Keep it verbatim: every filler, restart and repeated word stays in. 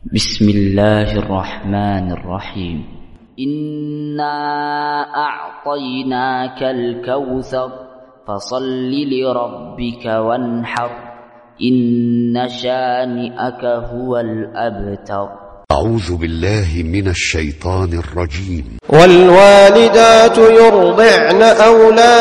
بسم الله الرحمن الرحيم. إنا أعطيناك الكوثر فصل لربك وانحر إن شانئك هو الأبتر. أعوذ بالله من الشيطان الرجيم. والوالدات يرضعن أولادهن